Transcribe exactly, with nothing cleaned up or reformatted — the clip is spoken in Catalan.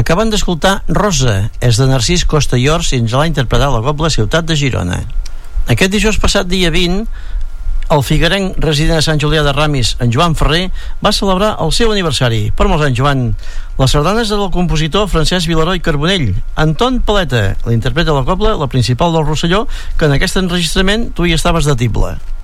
Acabem d'escoltar Rosa, és de Narcís Costa i Ors, i ens l'ha interpretat la Cobla Ciutat de Girona. Aquest dijous passat, dia vint, el figuerenc resident a Sant Julià de Ramis, en Joan Ferrer, va celebrar el seu aniversari. Per molts anys, Joan. Les sardanes del compositor Francesc Vilaró i Carbonell. Anton Paleta, l'interpreta la Cobla, la principal del Rosselló, que en aquest enregistrament tu hi estaves de tible.